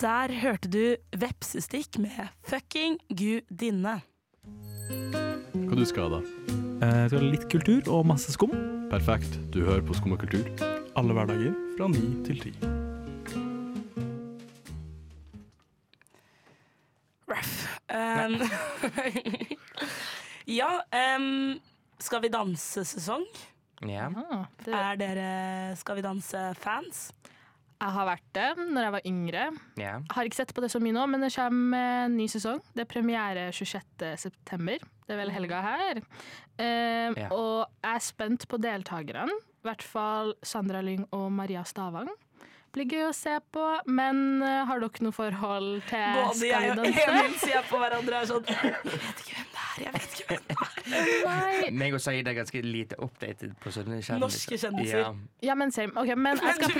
Der hørte du Vepsestikk med Fucking Gudinne. Hva du skal da? Jeg skal ha litt kultur og masse skum. Perfekt, du hører på Skum og kultur. Alle hverdager fra 9 til 10. Ruff. Ja, Skal vi danse-sesong? Ja. Er dere Skal vi danse-fans? Jeg har vært det når jeg var yngre. Ja. Har ikke sett på det så mye nå, men det kommer en ny sesong. Det er premiere 26. september. Det er vel helga her. Og jeg er spent på deltakerne. I hvert fall Sandra Lyng og Maria Stavang. Blir gøy å se på, men har dere noe forhold til Både jeg og Emil ser på hverandre og sånn Jeg vet ikke hvem det er. Nei. Meg og Said er ganske lite updated på sånne kjendiser. Norske kjendiser. Ja, men same. Okay, men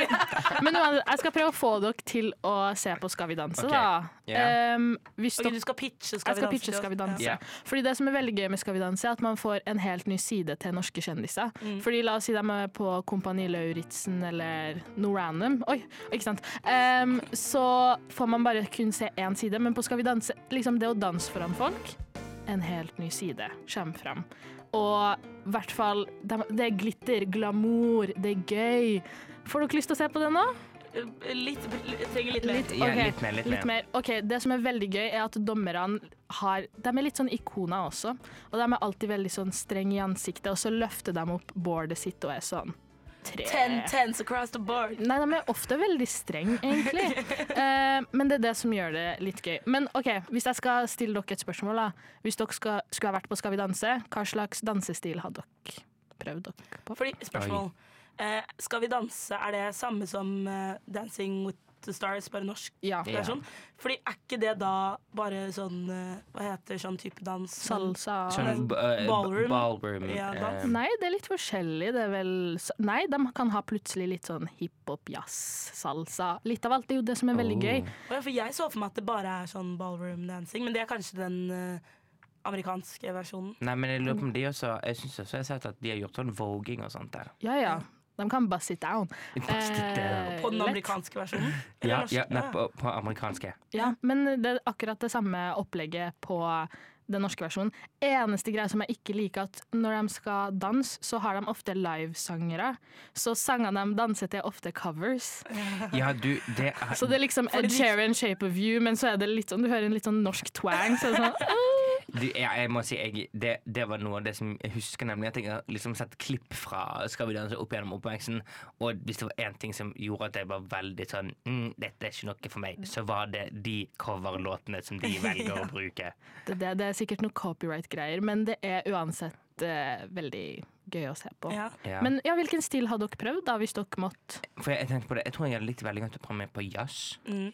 jeg skal prøve å få dere til å se på Skal vi danse, da. Hvis du skal pitche Skal vi danse. Fordi det som er veldig gøy med Skal vi danse, er at man får en helt ny side til norske kjendiser. Fordi la oss si de er på Kompani Lauritzen eller noe random. Oi, ikke sant. Så får man bare kun se én side, men på Skal vi danse, liksom det å danse foran folk, en helt ny side kommer frem. Og i hvert fall, det er glitter, glamour, det er gøy. Får dere lyst til å se på det nå? Jeg trenger litt mer. Okay, litt mer. Ok, det som er veldig gøy er at dommerne de er litt sånn ikoner også. Og de er alltid veldig sånn streng i ansiktet, og så løfter de opp boardet sitt og er sånn 10 across the board. Nei, de er ofte veldig streng, egentlig. Men det er det som gjør det litt gøy. Men ok, hvis jeg skal stille dere et spørsmål da. Hvis dere skulle ha vært på Skal vi danse, hva slags dansestil hadde dere prøvd dere på? Fordi, spørsmål. Skal vi danse, er det samme som Dancing with the Stars, bare norsk versjon? Fordi er ikke det da bare sånn, hva heter sånn type dans? Salsa? Ballroom? Nei, det er litt forskjellig. Det er vel, nei, de kan ha plutselig litt sånn hiphop, jazz, salsa. Litt av alt, det er jo det som er veldig gøy. For jeg så for meg at det bare er sånn ballroom dancing, men det er kanskje den amerikanske versjonen. Nei, men jeg lurer på om de også, jeg synes også jeg har sett at de har gjort sånn voging og sånt der. Ja. De kan bare sit down. På den amerikanske versjonen? På amerikanske. Ja, men det er akkurat det samme opplegget på den norske versjonen. Eneste greia som jeg ikke liker, at når de skal danse, så har de ofte livesangere. Så sangene de danser til er ofte covers. Så det er liksom Ed Sheeran, Shape of You, men så er det litt sånn, du hører en litt sånn norsk twang, så er det sånn jeg må si, det var noe av det som jeg husker, nemlig at jeg har liksom sett klipp fra Skal vi danse opp gjennom oppveksten, og hvis det var en ting som gjorde at jeg var veldig sånn dette er ikke noe for meg, så var det de coverlåtene som de velger å bruke. Det er sikkert noe copyright-greier, men det er uansett veldig gøy å se på. Men hvilken stil hadde dere prøvd da, hvis dere måtte? For jeg tenkte på det, jeg tror jeg hadde likt veldig godt å prøve meg på jazz.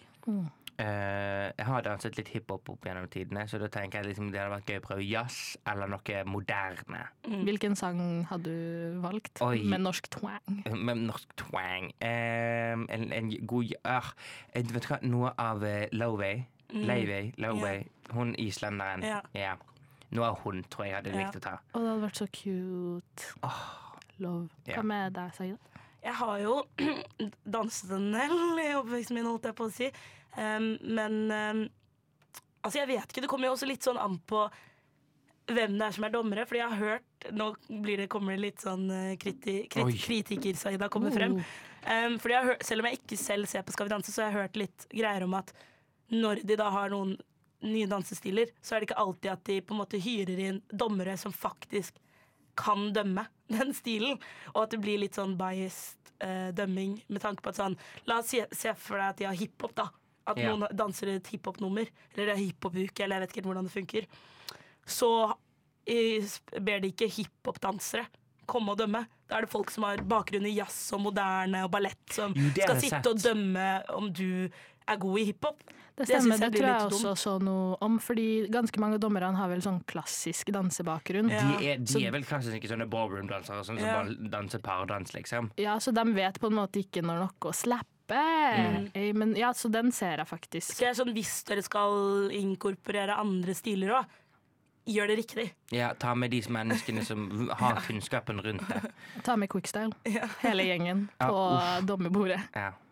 Jeg har danset litt hiphop opp gjennom tidene, så da tenker jeg liksom det hadde vært gøy å prøve jazz eller noe moderne. Hvilken sang hadde du valgt? Med norsk twang? Med norsk twang. En god vet du hva, noe av Lowey, hun islenderen. Ja. Noe av hun tror jeg hadde likt å ta. Og det hadde vært så cute. Love. Hva med deg, Said? Jeg har jo danset en del i oppveksten min, holdt jeg på å si. Men altså jeg vet ikke, det kommer jo også litt sånn an på hvem det er som er dommere, fordi jeg har hørt, nå kommer det litt sånn kritiker-Saida kommer frem, fordi jeg har hørt, selv om jeg ikke selv ser på Skal vi danse, så har jeg hørt litt greier om at når de da har noen nye dansestiler, så er det ikke alltid at de på en måte hyrer inn dommere som faktisk kan dømme den stilen, og at det blir litt sånn biased dømming med tanke på at sånn, la oss se for deg at de har hiphop da, at noen danser et hiphop-nummer, eller det er hiphop-uke, eller jeg vet ikke hvordan det funker, så ber de ikke hiphop-dansere komme og dømme. Da er det folk som har bakgrunn i jazz og moderne og ballett som skal sitte og dømme om du er god i hiphop. Det stemmer, det tror jeg også så noe om, fordi ganske mange dommerne har vel sånn klassisk dansebakgrunn. De er vel klassisk ikke sånne ballroom-dansere, sånn som bare danser pardans, liksom. Ja, så de vet på en måte ikke når noe slapper. Men ja, så den ser jeg faktisk. Så jeg er sånn, hvis dere skal inkorporere andre stiler også, gjør det riktig. Ja, ta med de menneskene som har kunnskapen rundt det. Ta med quickstyle, hele gjengen på dommerbordet. Ja.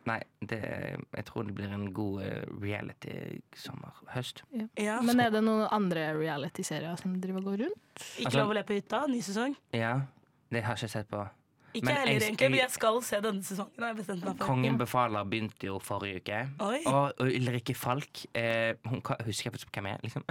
Nei, jeg tror det blir en god reality-sommer-høst. Ja. Men er det noen andre reality-serier som driver og går rundt? Ikke lov å le på hytta, ny sesong. Ja, det har jeg ikke sett på. Ikke heller egentlig, men jeg skal se denne sesongen. Har jeg bestemt meg for. Kongen befaler begynte jo forrige uke. Oi. Og Ulrikke Falk hun husker jeg faktisk hvem jeg er, liksom.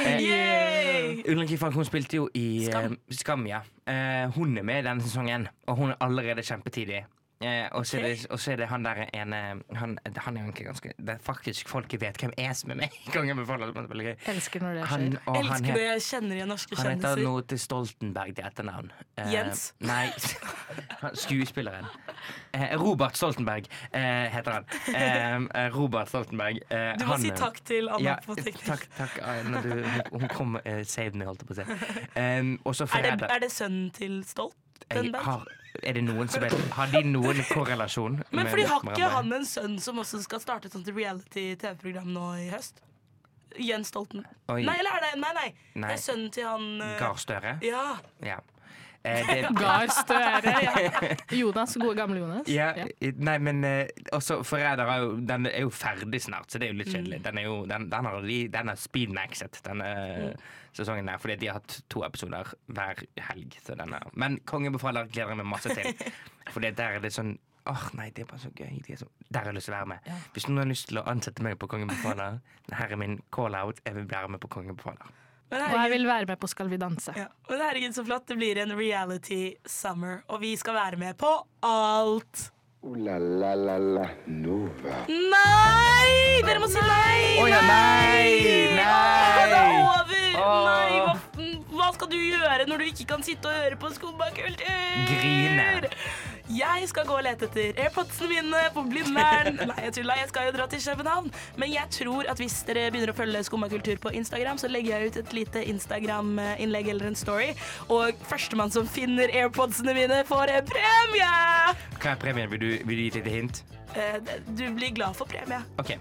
Yay! Ulrikke Falk hun spilte jo i Skam, ja. Hun er med i denne sesongen, og hun er allerede kjempetidlig. Og så er det han der ene han er jo egentlig ganske det er faktisk folk vet hvem er som er med i Kongen befaler. Elsker når det skjer. Elsker når jeg kjenner igjen norske han heter kjendiser. noe til Stoltenberg til etternavn. Jens? Nei, skuespilleren. Robert Stoltenberg heter han. Robert Stoltenberg. Du må si takk til Anna på teknikk. Takk. Hun kom save me, holdt jeg på å si. Og så Er det sønnen til Stoltenberg? Er det noen som har de noen korrelasjon? Men fordi har ikke han en sønn som også skal starte et sånt reality-TV-program nå i høst? Jens Stolten. Oi. Nei, eller er det Nei. Det er sønnen til han Gahr Støre? Ja. Gahr Støre, ja. Jonas, gode gamle Jonas. Ja. Nei, men også Forræder den er jo ferdig snart, så det er jo litt kjedelig. Den er speedmaxet, denne sesongen der, fordi de har hatt 2 episoder hver helg. Men Kongen befaler gleder jeg meg masse til. Fordi der er det sånn nei, det er bare så gøy. Der har jeg lyst til å være med. Hvis noen har lyst til å ansette meg på Kongen befaler, her er min call-out. Jeg vil være med på Kongen befaler. Og jeg vil være med på Skal vi danse. Ja. Men herregud, så flott. Det blir en reality summer, og vi skal være med på alt. La la la la Nova. Nei! Dere må si nei! Nei! Det er over! Nei, hva skal du gjøre når du ikke kan sitte og høre på Skumma kultur? Grine. Jeg skal gå og lete etter AirPodsene mine på Blindern. Nei, jeg skal jo dra til København. Men jeg tror at hvis dere begynner å følge Skumma kultur på Instagram, så legger jeg ut et lite Instagram-innlegg eller en story. Og førstemann som finner AirPodsene mine, får en premie! Hva er premien? Vil du gi et lite hint? Du blir glad for premie. Ok.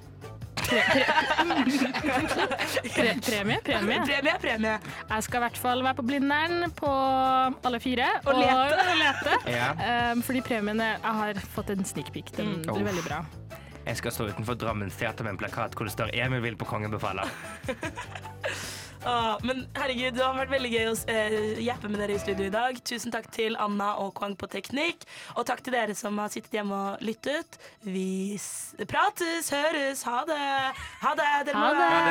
Premie. Jeg skal i hvert fall være på Blindern på alle 4 Og lete. Ja. Fordi premiene jeg har fått en sneak peek. Den blir veldig bra. Jeg skal stå utenfor Drammens teater med en plakat hvor det står 'Emil vil på Kongen befaler'. Men herregud, det har vært veldig gøy å hjelpe med dere i studio i dag. Tusen takk til Anna og Kwang på teknikk. Og takk til dere som har sittet hjemme og lyttet. Vi prates, høres, ha det. Dere må være